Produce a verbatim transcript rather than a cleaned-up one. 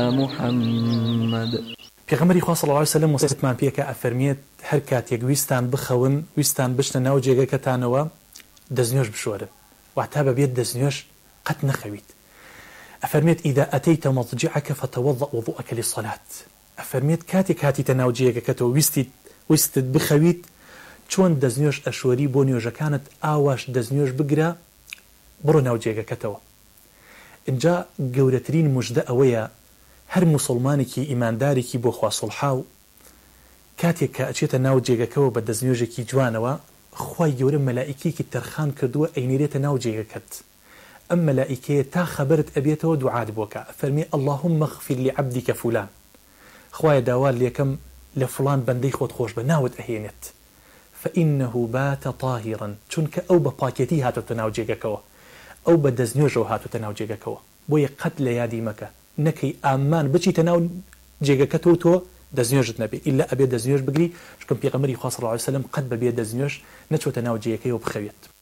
محمد پێغەمبەری خوا صلی الله علیه و سلم وصیتمان پێکە ئەفەرمێت هەر کاتێک ویستان بخەون ویستان بشتە ناو جێگەکەتانەوە دەستنوێژ بشۆرن واتە بەبێت دەستنوێژ قەت نەخەویت. ئەفەرمێت ئیدا ئەتەیتە مەضجعەکە فتەوەضە وضوءەکە للصەلات. ئەفەرمێت کاتێک هاتیتە ناو جێگەکەتەوە ویستیت ویستت بخەویت چۆن دەستنوێژ ئەشۆری بۆ نوێژەکانت ئاواش دەستنوێژ بگرە بڕۆ ناو جێگەکەتەوە. اینجا گەورەترین موژدە ئەوەیە هەر موسڵمانێکی ئیماندارێکی بۆ خوا سڵحاو کاتێک کە ئەچێتە ناو جێگەکەەوە بە دەستنوێژێکی جوانەوە خوای گەورە مەلائیکێکی تەرخان کردووە ئەینێرێتە ناو جێگەکەت. ئەم مەلائیکەیە تا خەبەرت ئەبێتەوە دوعات بۆکە فەرمی اللهم اغفر لعبدك فلان، خوایە داوا لێکەم لە فڵان بەندەی خۆت خۆش بە ناوت ئەهێنێت فإنه بات طاهرا، چونکە ئەو بە پاکێتی هاتوتە ناو جێگەکەوە، ئەو بە دەستنوێژەوە هاتوتە ناو جێگەکەوە. بۆیە قەت لە یادی مەکە نەکەی ئامان بچیتە ناو جێگەکەتەوە تۆ دەستنوێژت نەبێ ئیلا ئەبێ دەستنوێژ بگری، چونکە پێغەمبەری خوا صلی الله علیه و سلم قەت بەبێ دەستنوێژ نەچۆتە ناو جێگەکەیەوە بخەوێت.